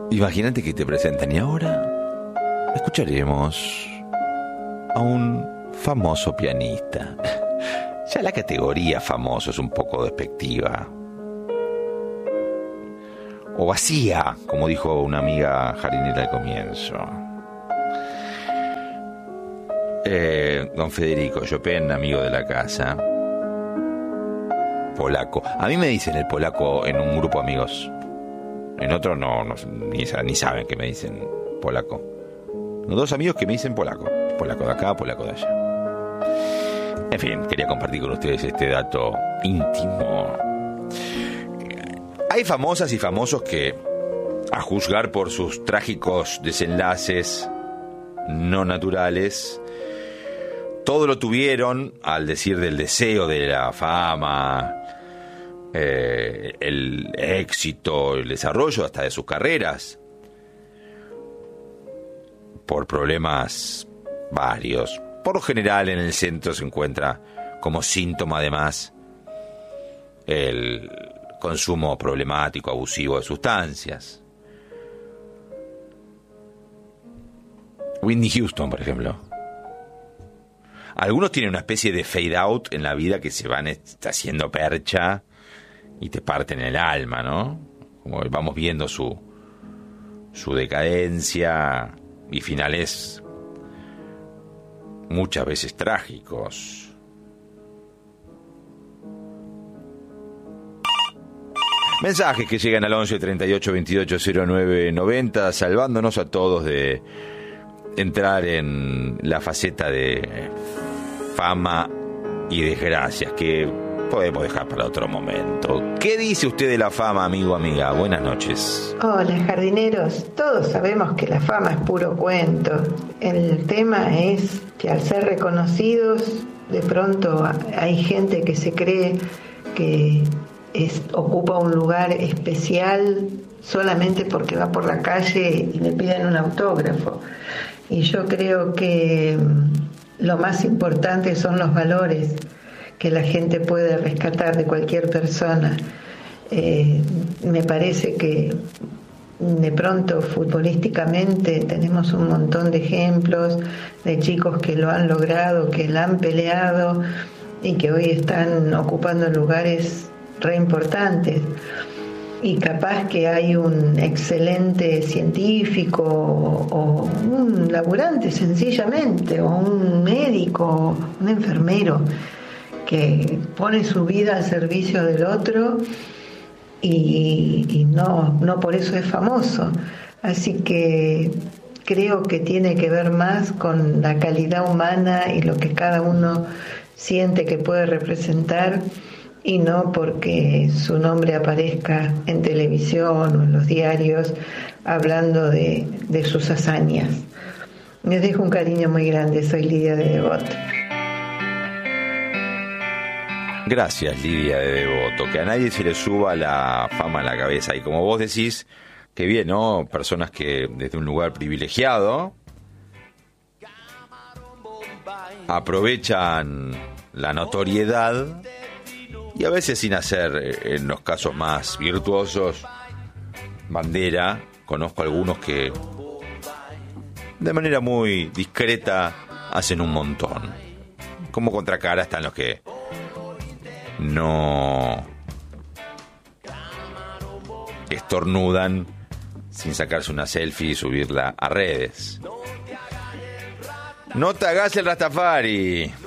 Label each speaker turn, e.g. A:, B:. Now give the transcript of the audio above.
A: Imagínate que te presentan y ahora escucharemos a un famoso pianista. Ya la categoría famoso es un poco despectiva. O vacía, como dijo una amiga jardinera al comienzo. Don Federico Chopin, amigo de la casa. Polaco. A mí me dicen el polaco en un grupo de amigos. En otro ni saben que me dicen polaco. Los dos amigos que me dicen polaco. Polaco de acá, polaco de allá. En fin, quería compartir con ustedes este dato íntimo. Hay famosas y famosos que, a juzgar por sus trágicos desenlaces no naturales, todo lo tuvieron, al decir del deseo de la fama, el éxito, el desarrollo hasta de sus carreras, por problemas varios. Por lo general en el centro se encuentra como síntoma además el consumo problemático, abusivo de sustancias. Whitney Houston, por ejemplo. Algunos tienen una especie de fade out en la vida que se van haciendo percha y te parten el alma, ¿no? Como vamos viendo su decadencia y finales muchas veces trágicos. Mensajes que llegan al 11 38 28 09 90, salvándonos a todos de entrar en la faceta de fama y desgracias que podemos dejar para otro momento. ¿Qué dice usted de la fama, amigo, amiga? Buenas noches.
B: Hola, jardineros. Todos sabemos que la fama es puro cuento. El tema es que al ser reconocidos, de pronto hay gente que se cree que ocupa un lugar especial solamente porque va por la calle y le piden un autógrafo. Y yo creo que lo más importante son los valores que la gente puede rescatar de cualquier persona. Me parece que de pronto futbolísticamente tenemos un montón de ejemplos de chicos que lo han logrado, que la han peleado y que hoy están ocupando lugares re importantes. Y capaz que hay un excelente científico o un laburante sencillamente, o un médico, un enfermero que pone su vida al servicio del otro y no por eso es famoso. Así que creo que tiene que ver más con la calidad humana y lo que cada uno siente que puede representar, y no porque su nombre aparezca en televisión o en los diarios hablando de sus hazañas. Les dejo un cariño muy grande. Soy Lidia de Devoto.
A: Gracias, Lidia de Devoto. Que a nadie se le suba la fama a la cabeza. Y como vos decís, que bien, ¿no? Personas que desde un lugar privilegiado aprovechan la notoriedad y a veces sin hacer, en los casos más virtuosos, bandera. Conozco algunos que de manera muy discreta hacen un montón. Como contracara están los que no estornudan sin sacarse una selfie y subirla a redes. No te hagas el Rastafari.